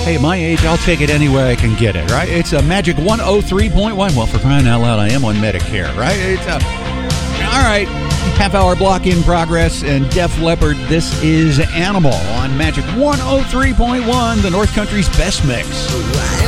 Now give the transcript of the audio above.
Hey, at my age, I'll take it any way I can get it, right? It's a Magic 103.1. Well, for crying out loud, I am on Medicare, right? All right. Half-hour block in progress, and Def Leppard, this is Animal on Magic 103.1, the North Country's best mix.